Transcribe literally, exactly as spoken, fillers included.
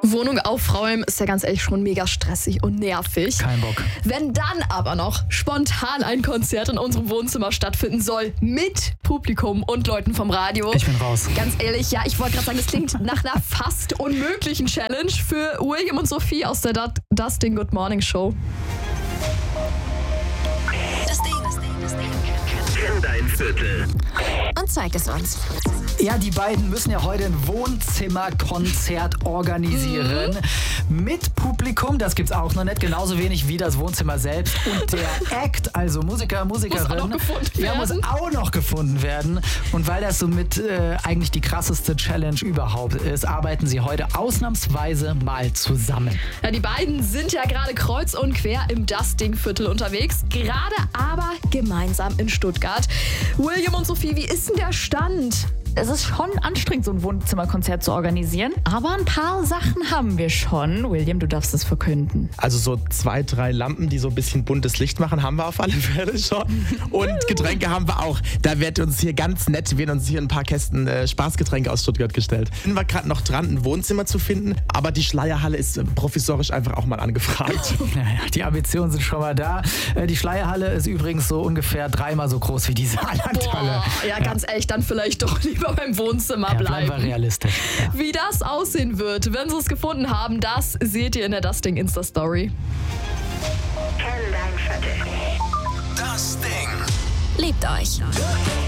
Wohnung aufräumen ist ja ganz ehrlich schon mega stressig und nervig. Kein Bock. Wenn dann aber noch spontan ein Konzert in unserem Wohnzimmer stattfinden soll, mit Publikum und Leuten vom Radio. Ich bin raus. Ganz ehrlich, ja, ich wollte gerade sagen, das klingt nach einer fast unmöglichen Challenge für William und Sophie aus der Dat- Dustin Good Morning Show. Das Ding, das Ding, das Ding. Kenn dein Viertel. Und zeig es uns. Ja, die beiden müssen ja heute ein Wohnzimmerkonzert organisieren. Mhm. Mit Publikum, das gibt's auch noch nicht, genauso wenig wie das Wohnzimmer selbst. Und der Act, also Musiker, Musikerin, muss auch noch gefunden ja, muss werden. auch noch gefunden werden. Und weil das somit äh, eigentlich die krasseste Challenge überhaupt ist, arbeiten sie heute ausnahmsweise mal zusammen. Ja, die beiden sind ja gerade kreuz und quer im Dustin-Viertel unterwegs, gerade aber gemeinsam in Stuttgart. William und Sophie, wie ist denn der Stand? Es ist schon anstrengend, so ein Wohnzimmerkonzert zu organisieren. Aber ein paar Sachen haben wir schon. William, du darfst es verkünden. Also so zwei, drei Lampen, die so ein bisschen buntes Licht machen, haben wir auf alle Fälle schon. Und Getränke haben wir auch. Da wird uns hier ganz nett, werden uns hier ein paar Kästen äh, Spaßgetränke aus Stuttgart gestellt. Sind wir gerade noch dran, ein Wohnzimmer zu finden. Aber die Schleierhalle ist äh, provisorisch einfach auch mal angefragt. Naja, die Ambitionen sind schon mal da. Äh, die Schleierhalle ist übrigens so ungefähr dreimal so groß wie die Saarlandhalle. Boah, ja, ganz ehrlich, dann vielleicht doch lieber beim Wohnzimmer Ja, bleiben. bleiben wir realistisch. Ja. Wie das aussehen wird, wenn sie es gefunden haben, das seht ihr in der Dustin Insta-Story. Kenn dein Viertel. Das Ding. Liebt euch.